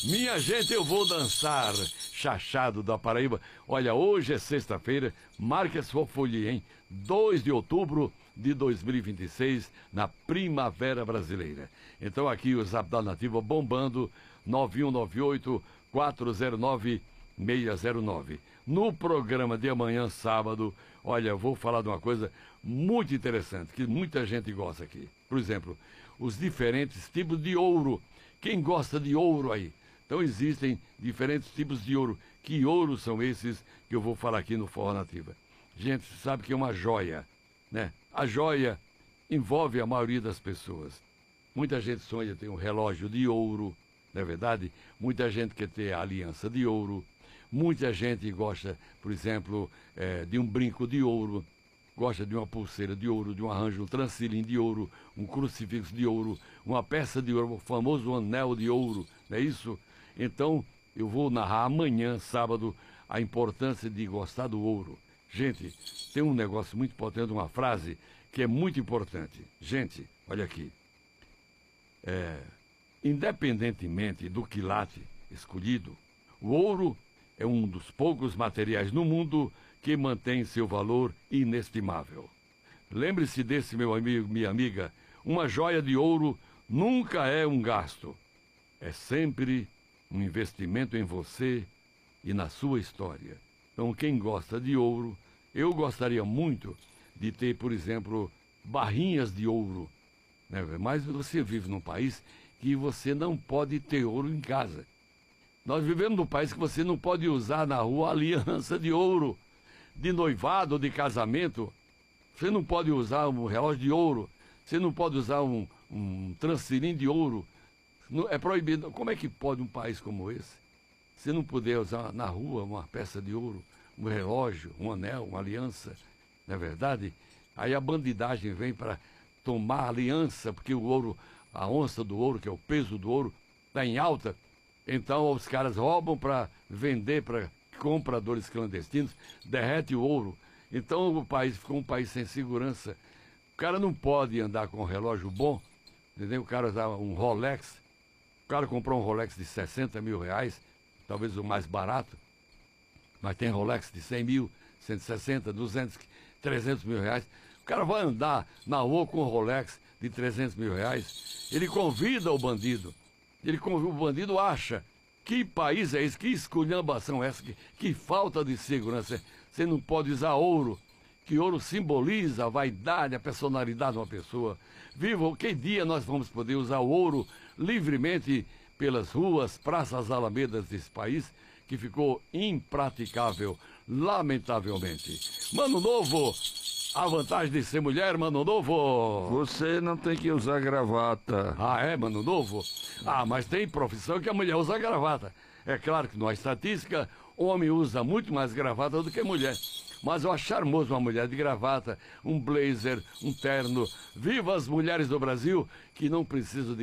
Minha gente, eu vou dançar Chachado da Paraíba. Olha, hoje é sexta-feira, marque a sua folia, hein? 2 de outubro de 2026, na Primavera Brasileira. Então aqui o Zap da Nativa bombando, 9198-409-609. No programa de amanhã, sábado, olha, eu vou falar de uma coisa muito interessante, que muita gente gosta aqui. Por exemplo, os diferentes tipos de ouro. Quem gosta de ouro aí? Então existem diferentes tipos de ouro. Que ouros são esses que eu vou falar aqui no Forró Nativa? Gente, você sabe que é uma joia, né? A joia envolve a maioria das pessoas. Muita gente sonha ter um relógio de ouro, não é verdade? Muita gente quer ter a aliança de ouro. Muita gente gosta, por exemplo, de um brinco de ouro. Gosta de uma pulseira de ouro, de um arranjo, um transilim de ouro, um crucifixo de ouro, uma peça de ouro, o famoso anel de ouro, não é isso? Então, eu vou narrar amanhã, sábado, a importância de gostar do ouro. Gente, tem um negócio muito importante, uma frase que é muito importante. Gente, olha aqui. Independentemente do quilate escolhido, o ouro é um dos poucos materiais no mundo que mantém seu valor inestimável. Lembre-se desse, meu amigo, minha amiga, uma joia de ouro nunca é um gasto. É sempre um investimento em você e na sua história. Então, quem gosta de ouro, eu gostaria muito de ter, por exemplo, barrinhas de ouro, né? Mas você vive num país que você não pode ter ouro em casa. Nós vivemos num país que você não pode usar na rua aliança de ouro, de noivado, de casamento. Você não pode usar um relógio de ouro, você não pode usar um transilim de ouro. É proibido. Como é que pode um país como esse, você não poder usar na rua uma peça de ouro, um relógio, um anel, uma aliança, não é verdade? Aí a bandidagem vem para tomar aliança, porque o ouro, a onça do ouro, que é o peso do ouro, está em alta. Então os caras roubam para vender para compradores clandestinos, derrete o ouro. Então o país ficou um país sem segurança. O cara não pode andar com um relógio bom, entendeu? O cara usar um Rolex. O cara comprou um Rolex de 60 mil reais, talvez o mais barato, mas tem Rolex de 100 mil, 160, 200, 300 mil reais. O cara vai andar na rua com um Rolex de 300 mil reais, ele convida o bandido. O bandido acha, que país é esse? Que esculhambação é essa? Que falta de segurança. Você não pode usar ouro, que ouro simboliza a vaidade, a personalidade de uma pessoa. Viva, que dia nós vamos poder usar o ouro livremente pelas ruas, praças, alamedas desse país, que ficou impraticável, lamentavelmente. Mano Novo, a vantagem de ser mulher, Mano Novo. Você não tem que usar gravata. Ah, é, Mano Novo? Ah, mas tem profissão que a mulher usa gravata. É claro que na estatística, homem usa muito mais gravata do que mulher. Mas eu acho charmoso uma mulher de gravata, um blazer, um terno. Viva as mulheres do Brasil que não precisam de